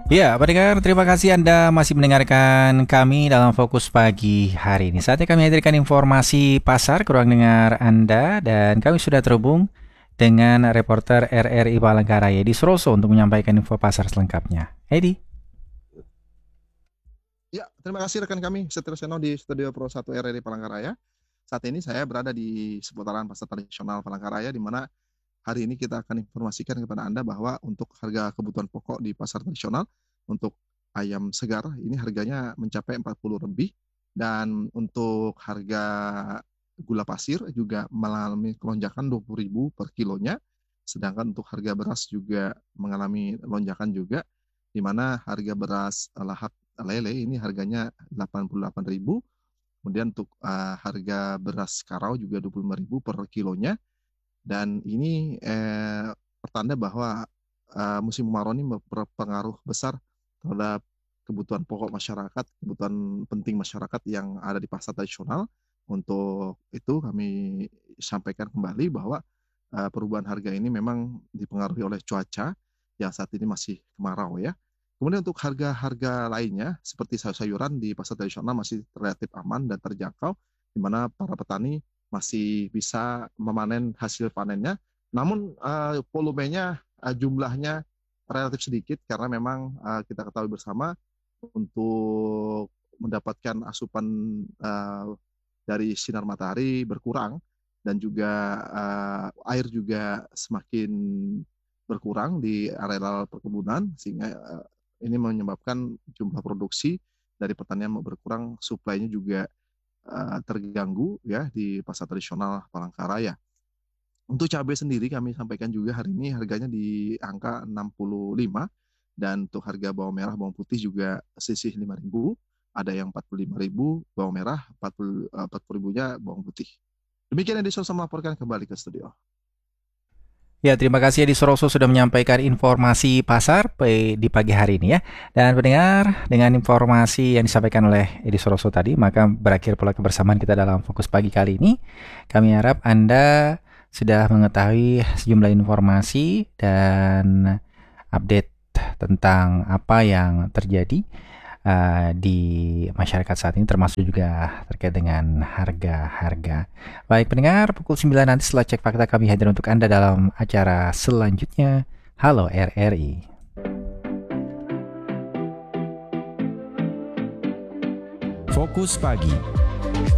Ya, pendengar, terima kasih Anda masih mendengarkan kami dalam Fokus Pagi hari ini. Saatnya kami hadirkan informasi pasar ke ruang dengar Anda dan kami sudah terhubung dengan reporter RRI Palangkaraya di Suroso untuk menyampaikan info pasar selengkapnya. Edi. Ya, terima kasih rekan kami Setio Seno di Studio Pro 1 RRI Palangkaraya. Saat ini saya berada di seputaran pasar tradisional Palangkaraya, di mana hari ini kita akan informasikan kepada Anda bahwa untuk harga kebutuhan pokok di pasar tradisional, untuk ayam segar ini harganya mencapai 40 lebih, dan untuk harga gula pasir juga mengalami lonjakan 20.000 per kilonya, sedangkan untuk harga beras juga mengalami lonjakan juga, di mana harga beras lahap lele ini harganya 88.000. Kemudian untuk harga beras karau juga 25.000 per kilonya. Dan ini pertanda bahwa musim kemarau ini berpengaruh besar terhadap kebutuhan pokok masyarakat, kebutuhan penting masyarakat yang ada di pasar tradisional. Untuk itu kami sampaikan kembali bahwa perubahan harga ini memang dipengaruhi oleh cuaca yang saat ini masih kemarau ya. Kemudian untuk harga-harga lainnya seperti sayur-sayuran di pasar tradisional masih relatif aman dan terjangkau, di mana para petani masih bisa memanen hasil panennya. Namun volumenya, jumlahnya relatif sedikit karena memang kita ketahui bersama untuk mendapatkan asupan dari sinar matahari berkurang, dan juga air juga semakin berkurang di areal perkebunan, sehingga ini menyebabkan jumlah produksi dari pertanian berkurang, suplainya juga terganggu ya di pasar tradisional Palangkaraya. Untuk cabai sendiri kami sampaikan juga hari ini harganya di angka 65, dan untuk harga bawang merah, bawang putih juga selisih 5.000, ada yang 45.000 bawang merah, 40.000-nya bawang putih. Demikian yang bisa saya melaporkan kembali ke studio. Ya, terima kasih Edi Suroso sudah menyampaikan informasi pasar di pagi hari ini ya. Dan pendengar, dengan informasi yang disampaikan oleh Edi Suroso tadi, maka berakhir pula kebersamaan kita dalam Fokus Pagi kali ini. Kami harap Anda sudah mengetahui sejumlah informasi dan update tentang apa yang terjadi di masyarakat saat ini, termasuk juga terkait dengan harga-harga. Baik pendengar, pukul 9 nanti setelah cek fakta kami hadir untuk Anda dalam acara selanjutnya. Halo RRI. Fokus Pagi